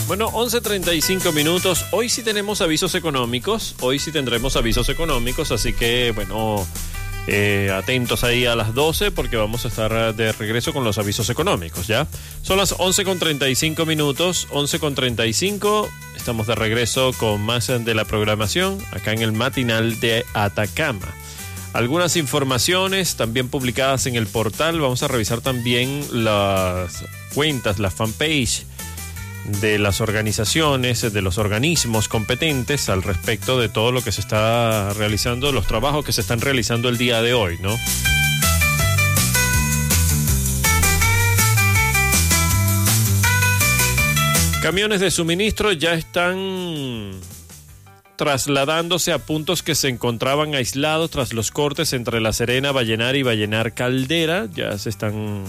Bueno, 11:35 minutos. Hoy sí tenemos avisos económicos. Hoy sí tendremos avisos económicos. Así que, bueno, atentos ahí a las 12 porque vamos a estar de regreso con los avisos económicos, ¿ya? Son las 11:35 minutos. 11:35. Estamos de regreso con más de la programación acá en el matinal de Atacama. Algunas informaciones también publicadas en el portal. Vamos a revisar también las cuentas, la fanpage de las organizaciones, de los organismos competentes al respecto de todo lo que se está realizando, los trabajos que se están realizando el día de hoy, ¿no? Camiones de suministro ya están trasladándose a puntos que se encontraban aislados tras los cortes entre La Serena, Vallenar y Vallenar Caldera. Ya se están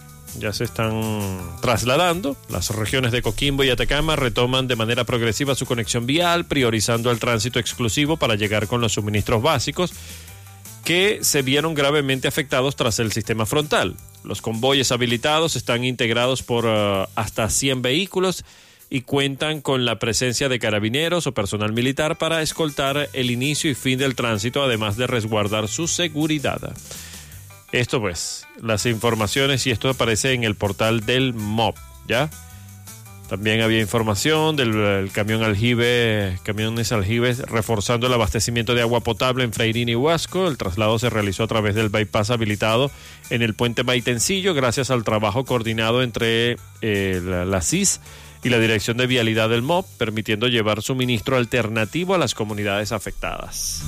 trasladando. Las regiones de Coquimbo y Atacama retoman de manera progresiva su conexión vial, priorizando el tránsito exclusivo para llegar con los suministros básicos que se vieron gravemente afectados tras el sistema frontal. Los convoyes habilitados están integrados por hasta 100 vehículos y cuentan con la presencia de carabineros o personal militar para escoltar el inicio y fin del tránsito, además de resguardar su seguridad. Esto pues, las informaciones, y esto aparece en el portal del MOP, ¿ya? También había información del camiones aljibes reforzando el abastecimiento de agua potable en Freirina y Huasco. El traslado se realizó a través del bypass habilitado en el puente Maitencillo, gracias al trabajo coordinado entre la CIS y la Dirección de Vialidad del MOP, permitiendo llevar suministro alternativo a las comunidades afectadas.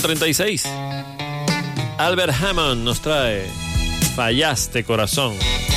11:36. Albert Hammond nos trae Fallaste Corazón.